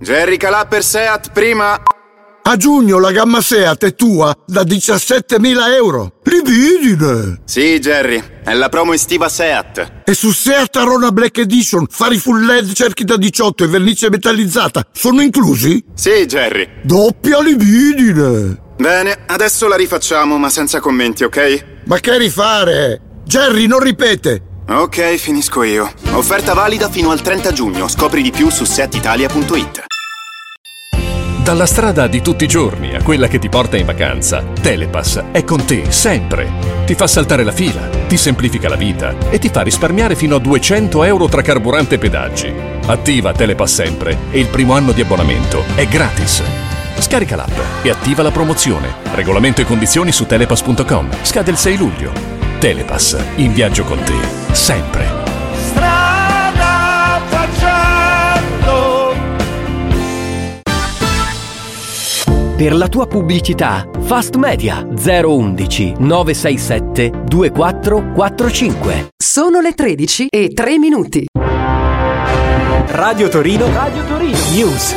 Jerry Calà per Seat, prima. A giugno la gamma Seat è tua da 17.000 euro. Libidine! Sì, Jerry, è la promo estiva Seat. E su Seat Arona Black Edition, fari full LED, cerchi da 18 e vernice metallizzata sono inclusi? Sì, Jerry. Doppia libidine! Bene, adesso la rifacciamo, ma senza commenti, ok? Ma che rifare? Jerry, non ripete! Ok, finisco io. Offerta valida fino al 30 giugno. Scopri di più su seatitalia.it. Dalla strada di tutti i giorni a quella che ti porta in vacanza, Telepass è con te sempre. Ti fa saltare la fila, ti semplifica la vita e ti fa risparmiare fino a 200 euro tra carburante e pedaggi. Attiva Telepass sempre e il primo anno di abbonamento è gratis. Scarica l'app e attiva la promozione. Regolamento e condizioni su telepass.com. Scade il 6 luglio. Telepass, in viaggio con te, sempre. Strada facendo. Per la tua pubblicità, Fast Media 011 967 2445. Sono le 13:03. Radio Torino. News.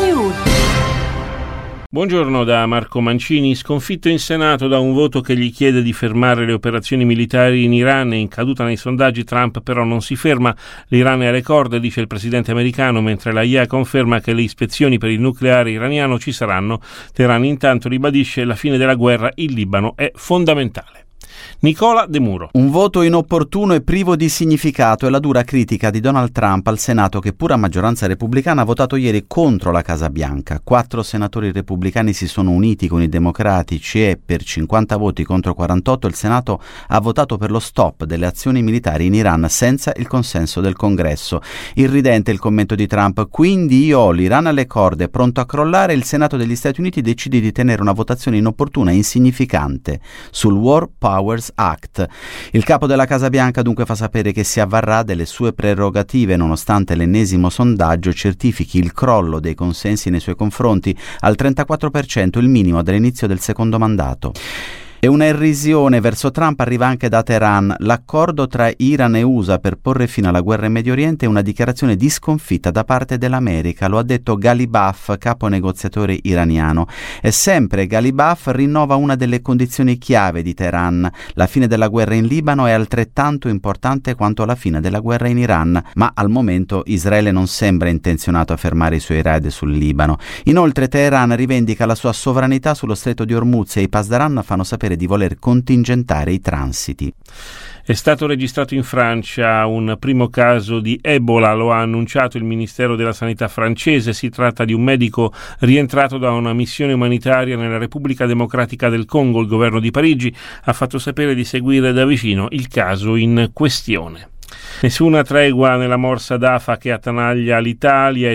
Buongiorno da Marco Mancini. Sconfitto in Senato da un voto che gli chiede di fermare le operazioni militari in Iran e in caduta nei sondaggi, Trump però non si ferma. L'Iran è alle corde, dice il presidente americano, mentre la IA conferma che le ispezioni per il nucleare iraniano ci saranno. Teheran intanto ribadisce che la fine della guerra in Libano è fondamentale. Nicola De Muro. Un voto inopportuno e privo di significato è la dura critica di Donald Trump al Senato, che pur a maggioranza repubblicana ha votato ieri contro la Casa Bianca. 4 senatori repubblicani si sono uniti con i democratici e per 50 voti contro 48 il Senato ha votato per lo stop delle azioni militari in Iran senza il consenso del Congresso. Irridente il commento di Trump: quindi io ho l'Iran alle corde, pronto a crollare, il Senato degli Stati Uniti decide di tenere una votazione inopportuna e insignificante sul War Powers Act. Il capo della Casa Bianca dunque fa sapere che si avvarrà delle sue prerogative nonostante l'ennesimo sondaggio certifichi il crollo dei consensi nei suoi confronti al 34%, il minimo dall'inizio del secondo mandato. E una irrisione verso Trump arriva anche da Teheran. L'accordo tra Iran e USA per porre fine alla guerra in Medio Oriente è una dichiarazione di sconfitta da parte dell'America, lo ha detto Ghalibaf, capo negoziatore iraniano. E sempre Ghalibaf rinnova una delle condizioni chiave di Teheran: la fine della guerra in Libano è altrettanto importante quanto la fine della guerra in Iran, ma al momento Israele non sembra intenzionato a fermare i suoi raid sul Libano. Inoltre Teheran rivendica la sua sovranità sullo stretto di Hormuz e i Pasdaran fanno sapere di voler contingentare i transiti. È stato registrato in Francia un primo caso di Ebola, lo ha annunciato il Ministero della Sanità francese. Si tratta di un medico rientrato da una missione umanitaria nella Repubblica Democratica del Congo. Il governo di Parigi ha fatto sapere di seguire da vicino il caso in questione. Nessuna tregua nella morsa d'AFA che attanaglia l'Italia.